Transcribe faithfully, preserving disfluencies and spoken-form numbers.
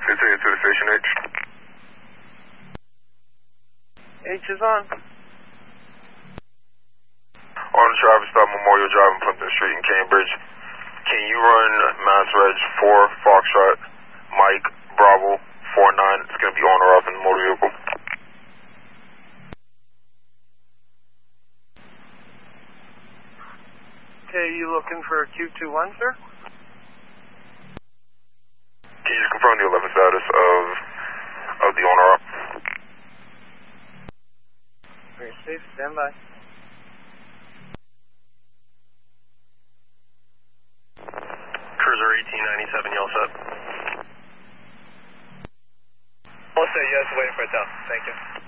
Continue to the station H. H is on. On the traffic stop Memorial Drive and Plimpton Street in Cambridge. Can you run Mass Reg four Foxtrot Mike Bravo four nine? It's going to be on or off in the motor vehicle. Okay, you looking for Q two one, sir? Can you just confirm the eleven status of of the on or off? Very safe, stand by. Cruiser eighteen ninety-seven, you all set? I'll say yes, waiting for it down. Thank you.